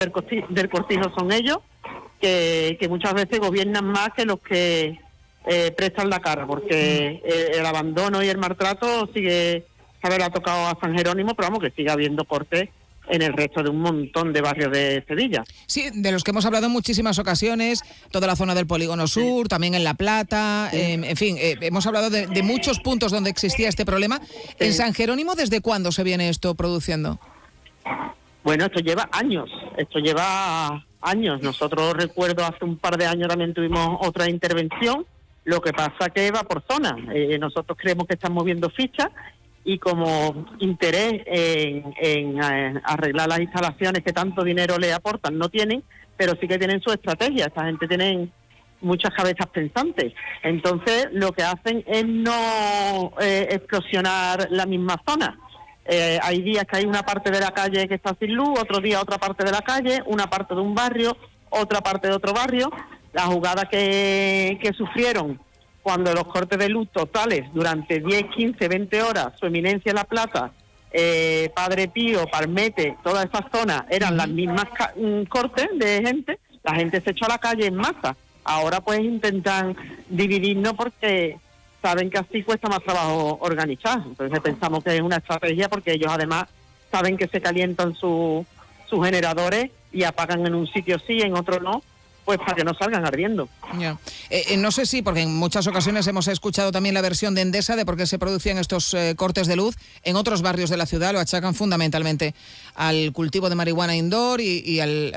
del cortijo son ellos, que muchas veces gobiernan más que los que prestan la cara, porque el abandono y el maltrato sigue, ha tocado a San Jerónimo, pero vamos, que sigue habiendo cortes en el resto de un montón de barrios de Sevilla. Sí, de los que hemos hablado en muchísimas ocasiones, toda la zona del Polígono Sur, también en La Plata, en fin, hemos hablado de muchos puntos donde existía este problema. ¿En San Jerónimo desde cuándo se viene esto produciendo? Bueno, esto lleva años. Nosotros, recuerdo, hace un par de años también tuvimos otra intervención, lo que pasa que va por zonas. Nosotros creemos que están moviendo fichas y como interés en arreglar las instalaciones que tanto dinero le aportan no tienen, pero sí que tienen su estrategia. Esta gente tiene muchas cabezas pensantes. Entonces lo que hacen es no explosionar la misma zona. Hay días que hay una parte de la calle que está sin luz, otro día otra parte de la calle, una parte de un barrio, otra parte de otro barrio. La jugada que sufrieron cuando los cortes de luz totales durante 10, 15, 20 horas, Su Eminencia La Plata, Padre Pío, Palmete, toda esa zona eran las mismas cortes de gente, la gente se echó a la calle en masa. Ahora pues intentan dividirnos porque saben que así cuesta más trabajo organizar. Entonces pensamos que es una estrategia porque ellos además saben que se calientan sus generadores y apagan en un sitio sí, en otro no, pues para que no salgan ardiendo. Yeah. No sé si, porque en muchas ocasiones hemos escuchado también la versión de Endesa de por qué se producían estos cortes de luz. En otros barrios de la ciudad lo achacan fundamentalmente al cultivo de marihuana indoor y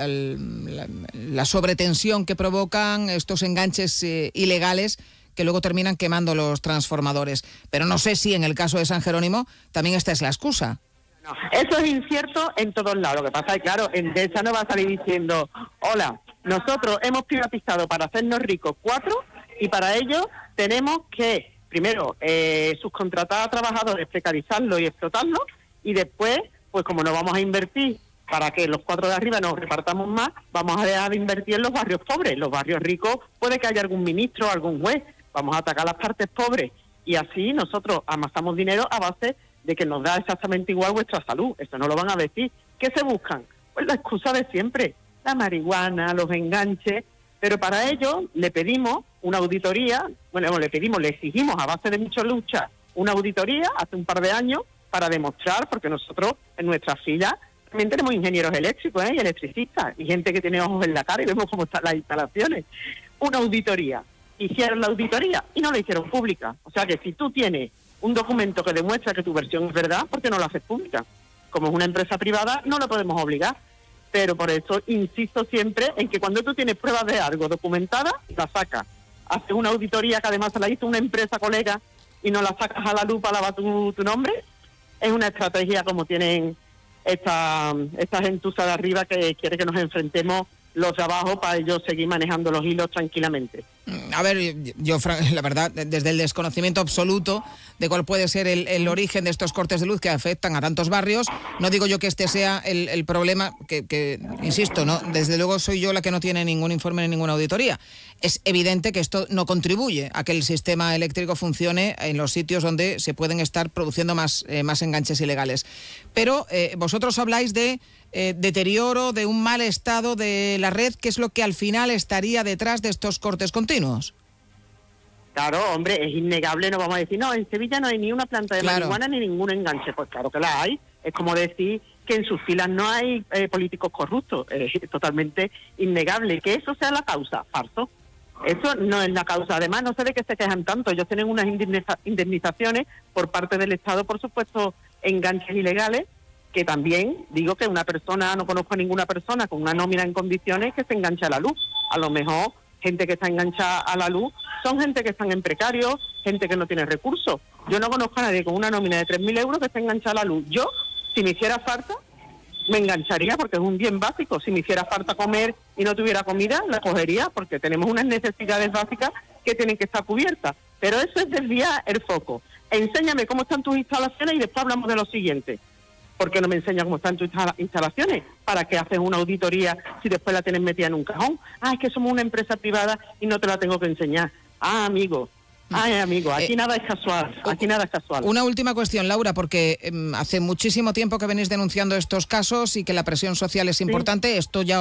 la sobretensión que provocan estos enganches ilegales que luego terminan quemando los transformadores. Pero no sé si en el caso de San Jerónimo también esta es la excusa. No, eso es incierto en todos lados. Lo que pasa es que, claro, Endesa no va a salir diciendo, hola, nosotros hemos privatizado para hacernos ricos 4 y para ello tenemos que, primero, subcontratar a trabajadores, precarizarlos y explotarlos, y después, pues como no vamos a invertir para que los 4 de arriba nos repartamos más, vamos a dejar de invertir en los barrios pobres. Los barrios ricos puede que haya algún ministro, algún juez, vamos a atacar las partes pobres, y así nosotros amasamos dinero a base de que nos da exactamente igual vuestra salud. Eso no lo van a decir. ¿Qué se buscan? Pues la excusa de siempre, la marihuana, los enganches, pero para ello le pedimos una auditoría, le exigimos a base de mucha lucha una auditoría hace un par de años para demostrar, porque nosotros en nuestras filas también tenemos ingenieros eléctricos y electricistas y gente que tiene ojos en la cara y vemos cómo están las instalaciones. Una auditoría. Hicieron la auditoría y no la hicieron pública. O sea que si tú tienes un documento que demuestra que tu versión es verdad, ¿por qué no lo haces pública? Como es una empresa privada, no lo podemos obligar. Pero por eso insisto siempre en que cuando tú tienes pruebas de algo documentadas, la sacas. Haces una auditoría que además se la hizo una empresa colega y no la sacas a la luz para lavar tu nombre. Es una estrategia como tienen esta gentuza de arriba que quiere que nos enfrentemos los de abajo para ellos seguir manejando los hilos tranquilamente. A ver, yo la verdad, desde el desconocimiento absoluto de cuál puede ser el origen de estos cortes de luz que afectan a tantos barrios, no digo yo que este sea el problema, que insisto, no, desde luego soy yo la que no tiene ningún informe ni ninguna auditoría. Es evidente que esto no contribuye a que el sistema eléctrico funcione en los sitios donde se pueden estar produciendo más enganches ilegales. Pero vosotros habláis de deterioro, de un mal estado de la red, ¿qué es lo que al final estaría detrás de estos cortes continuos? Claro, hombre, es innegable, no vamos a decir, no, en Sevilla no hay ni una planta de marihuana ni ningún enganche. Pues claro que la hay. Es como decir que en sus filas no hay políticos corruptos. Es totalmente innegable. Que eso sea la causa, falso. Eso no es la causa. Además, no sé de qué se quejan tanto. Ellos tienen unas indemnizaciones por parte del Estado, por supuesto, enganches ilegales, que también digo que una persona, no conozco a ninguna persona con una nómina en condiciones que se engancha a la luz. A lo mejor gente que está enganchada a la luz son gente que están en precario, gente que no tiene recursos. Yo no conozco a nadie con una nómina de 3.000 euros que esté enganchada a la luz. Yo, si me hiciera falta, me engancharía porque es un bien básico. Si me hiciera falta comer y no tuviera comida, la cogería porque tenemos unas necesidades básicas que tienen que estar cubiertas. Pero eso es desviar el foco. Enséñame cómo están tus instalaciones y después hablamos de lo siguiente. ¿Por qué no me enseñas cómo están tus instalaciones? ¿Para qué haces una auditoría si después la tienes metida en un cajón? Es que somos una empresa privada y no te la tengo que enseñar. Amigo, aquí nada es casual, Una última cuestión, Laura, porque hace muchísimo tiempo que venís denunciando estos casos y que la presión social es importante. Esto ya